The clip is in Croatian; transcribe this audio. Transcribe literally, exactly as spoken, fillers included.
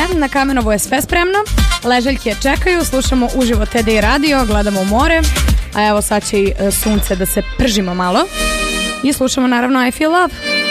na Kamenovu je sve spremno, ležaljke čekaju, slušamo uživo T D I radio, gledamo u more, a evo sad će i sunce da se pržimo malo i slušamo naravno I Feel Love.